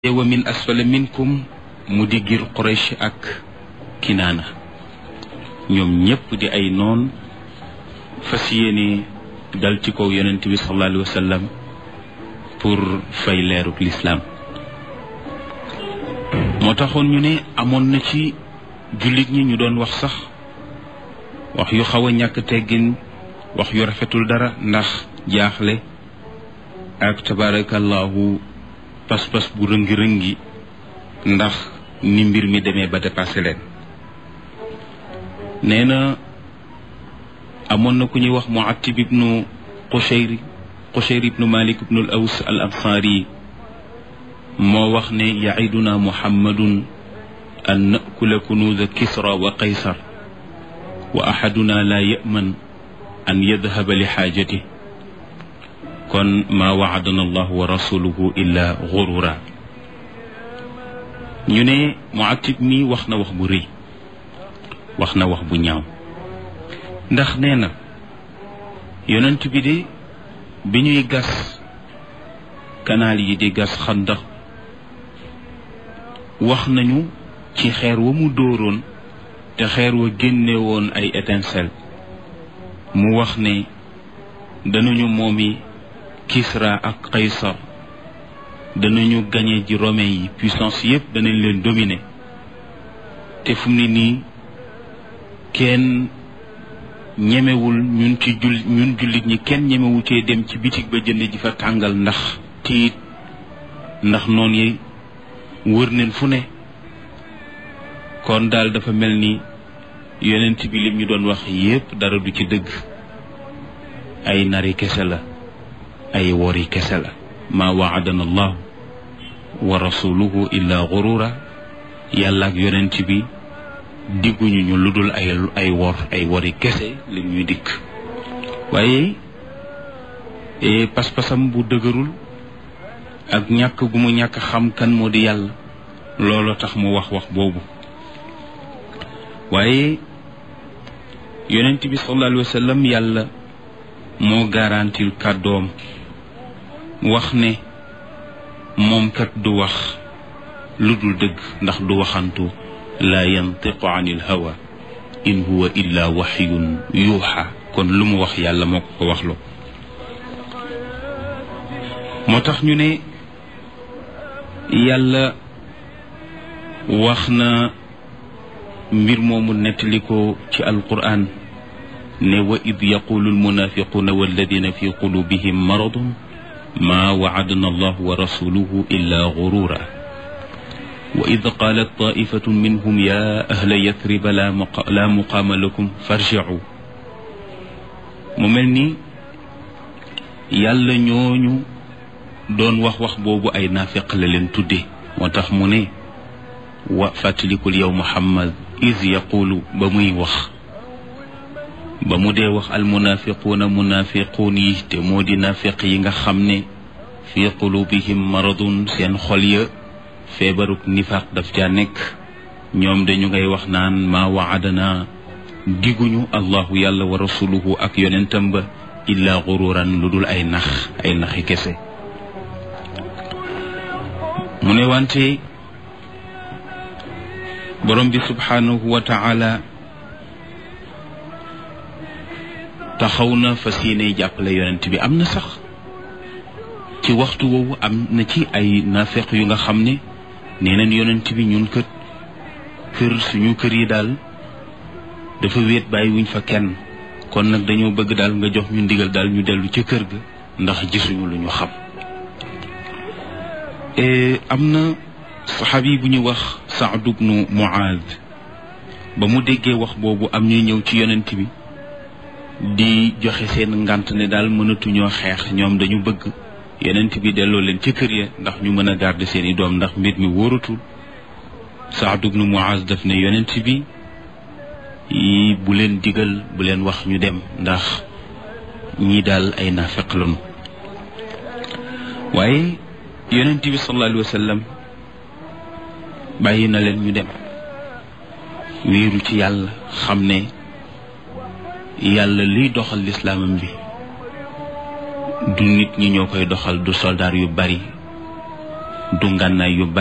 wa min asfala minkum mu di gir Quraysh ak Kinaana ñoom ñépp di ay noon fas yéene dal ci kaw yonent bi sallallahu alayhi wa sallam pour fay leeruk lislaam moo taxoon ñu ne amoon na ci jullit ñi ñu doon wax sax wax yu xaw a ñàkk teggin wax yu rafetul dara ndax jaaxle ak tabarakallahu pas-pas bu rëngi-rëngi ndax ni mbir mi demee ba dépassé leen nee na amoon na ku ñuy wax Mu'attib ibnu Qushayr ibnu Malik ibnu al-Aws al-Ansari moo wax ne yaiduna Muhammadun an nakula kunuuza Kisra wa Qaysar wa ahaduna la yaman an yadhaba li xaajati kon maa waadana allahu wa rasuluhu illa gurura ñu ne Mu'attib mi wax na wax bu rëy wax na wax bu ñaaw ndax nee na yonent bi de bi ñuy gas kanaal yi di gas xandax wax nañu ci xeer wa mu dóoroon te xeer wa génne woon ay étincelle mu wax ne danañu moomi Kisra ak Qaysar danañu gañe ji romain yi puissance yépp danañ leen dominer te fu mu ne nii kenn ñemewul ñun jullit ñi kenn ñemewu cee dem ci bitig ba jënd ji fa tàngal ndax tiit ndax noon yi wër neen fu ne kon daal dafa mel ni yonent bi lim ñu doon wax yépp dara du ci dëgg ay nari kese la ay wori kese la maa waadana allahu wa rasuluhu illa gurura yàlla ak yonent bi digguñu ñu lu dul ay wori kese li ñuy dikk waaye pas-pasam bu dëgërul ak ñàkk gu mu ñàkk xam kan moo di yàlla looloo tax mu wax boobu waaye yonent bi sallallahu alayhi wa sallam yàlla moo garantil kàddoom wax ne moom kat du wax lu dul dëgg ndax du waxantu laa yantiqu anil hawa in huwa illa waxyun yuuxa kon lu mu wax yàlla moo ko waxloo moo tax ñu ne yàlla wax na mbir moomu nettali ko ci alquran ne wa id yaqulu almunafiquna walladina fi qulubihim maradun ma waadana allahu wa rasuluhu illa gurura wa id qalat taifatun minhum ya ahla yathriba la muqaama lakum farji'u mu mel ni yàlla ñooñu doon wax boobu ay naafiq la leen tudde moo tax mu ne wa fàttalikul yow Muhammad is yaqulu ba muy wax ba mu dee wax almunafiquuna munafiquun yi te moo di naafiq yi nga xam ne fi qulubihim maradun seen xol ya feebaruk nifaaq daf caa nekk ñoom dañu ngay wax naan maa waadana diguñu allahu yàlla wa rasuluhu ak yonentam ba illa gururan lu dul ay naxi kese mu ne wante borom bi subhanahu wa taala taxaw na fas yéene jàppale yonent bi am na sax ci waxtu woowu am na ci ay naafeq yu nga xam ne nee nañ yonent bi ñun suñu kër yi daal dafa wéet bàyyi wuñ fa kenn kon nag dañoo bëgg daal nga jox ñu ndigal daal ñu dellu ca kër ga ndax gisuñu lu ñu xam am na saxaabi bu ñu wax Saad ibnu Muaaz ba mu déggee wax boobu am ñuy ñëw ci yonent bi di joxe seen ngànt ne daal mënatuñoo xeex ñoom dañu bëgg yonent bi delloo leen ca kër ya ndax ñu mën a garder seeni doom ndax mbir mi wóoratul Saad ibnu Muaaz daf ne yonent bi bu leen digal bu leen wax ñu dem ndax ñii daal ay naafeq lañu waaye yonent bi sallallahu alayhi wa sallam bàyyi na leen ñu dem wéeru ci yàlla xam ne yàlla liy doxal lislaamam bi du nit ñi ñoo koy doxal du soldaar yu bari du ngànnaay yu